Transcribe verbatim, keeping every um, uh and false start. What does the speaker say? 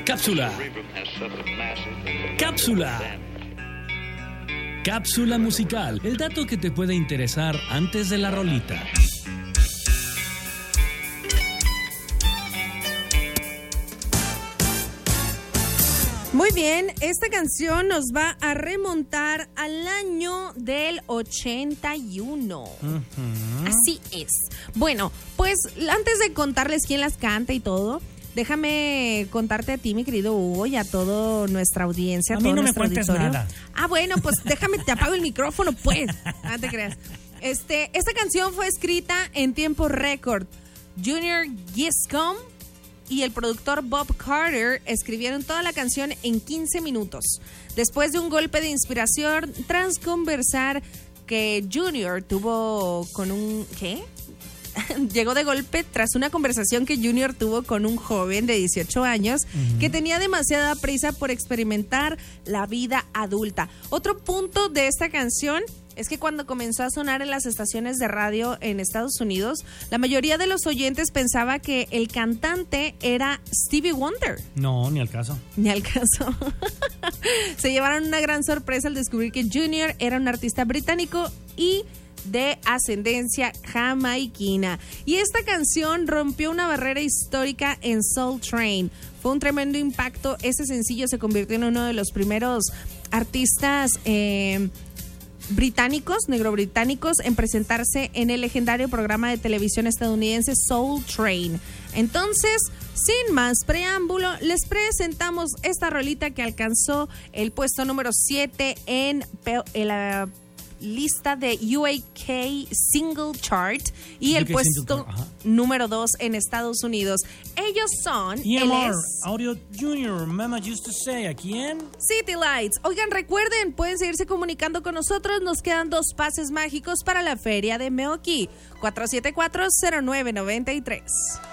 Cápsula. Cápsula. Cápsula musical. El dato que te puede interesar antes de la rolita. Muy bien, esta canción nos va a remontar al año del ochenta y uno. Uh-huh. Así es. Bueno, pues antes de contarles quién las canta y todo, déjame contarte a ti, mi querido Hugo, y a toda nuestra audiencia. A mí no me cuentes nada. Ah, bueno, pues déjame, te apago el micrófono, pues. No te creas. Este, esta canción fue escrita en tiempo récord. Junior Giscombe y el productor Bob Carter escribieron toda la canción en quince minutos. Después de un golpe de inspiración tras conversar que Junior tuvo con un... ¿Qué? Llegó de golpe tras una conversación que Junior tuvo con un joven de dieciocho años uh-huh. que tenía demasiada prisa por experimentar la vida adulta. Otro punto de esta canción es que cuando comenzó a sonar en las estaciones de radio en Estados Unidos, la mayoría de los oyentes pensaba que el cantante era Stevie Wonder. No, ni al caso. Ni al caso. Se llevaron una gran sorpresa al descubrir que Junior era un artista británico y de ascendencia jamaiquina. Y esta canción rompió una barrera histórica en Soul Train. Fue un tremendo impacto. Este sencillo se convirtió en uno de los primeros artistas eh, británicos, negro-británicos, en presentarse en el legendario programa de televisión estadounidense Soul Train. Entonces, sin más preámbulo, les presentamos esta rolita que alcanzó el puesto número siete en la lista de U A K Single Chart y el puesto número dos en Estados Unidos. Ellos son E M R, Audio Junior, Mama Used to Say. ¿A quién? City Lights. Oigan, recuerden, pueden seguirse comunicando con nosotros. Nos quedan dos pases mágicos para la feria de Meoki. cuatro siete cuatro, cero nueve nueve tres.